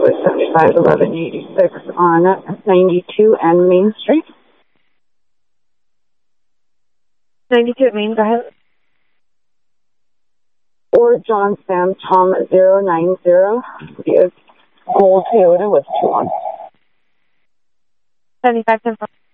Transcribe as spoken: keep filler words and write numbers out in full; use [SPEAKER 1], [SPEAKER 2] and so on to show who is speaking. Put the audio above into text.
[SPEAKER 1] with seventy-five eleven eighty-six on ninety-two and Main Street.
[SPEAKER 2] ninety-two at Main, go ahead.
[SPEAKER 1] Or John Sam Tom zero nine zero. He is gold Toyota with two on.
[SPEAKER 2] seventy-five ten.